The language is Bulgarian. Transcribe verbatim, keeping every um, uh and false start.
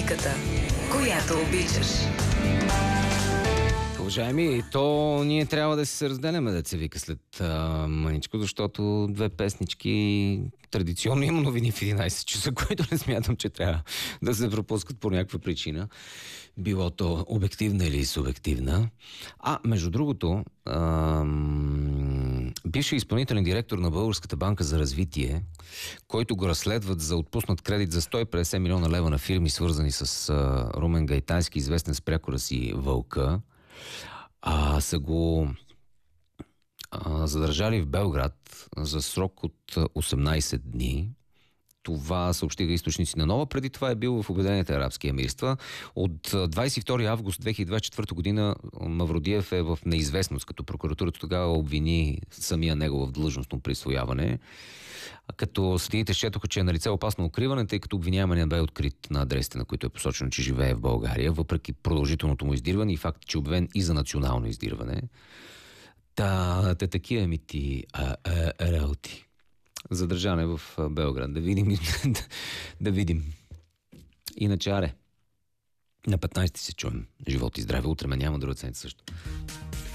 Музиката, която обичаш. Уважаеми, то ние трябва да се разделяме, да се вика след а, мъничко, защото две песнички традиционно има новини в единайсет часа, които не смятам, че трябва да се пропускат по някаква причина. Било то обективна или субективна. А, между другото, ам, бившият изпълнителен директор на Българската банка за развитие, който го разследват за отпуснат кредит за сто и петдесет милиона лева на фирми, свързани с а, Румен Гайтайски, известен с прякора си Вълка, а, са го а, задържали в Белград за срок от осемнайсет дни. Това съобщиха източници на Нова. Преди това е бил в Обединените арабски емирства. От двайсет и втори август две хиляди двайсет и четвърта година Мавродиев е в неизвестност, като прокуратурата тогава обвини самия него в длъжностно присвояване. Като съдиите счетоха, че е налице опасно укриване, тъй като обвиняемият бе открит на адресите, на които е посочено, че живее в България, въпреки продължителното му издирване и факт, че е обявен и за национално издирване. Та, те такива ми ти а, а, работи. Задържане в Белград. Да видим. да, да видим. Иначе, аре. На петнайсети се чуем. Живот и здраве. Утре ме няма, друга седмица също.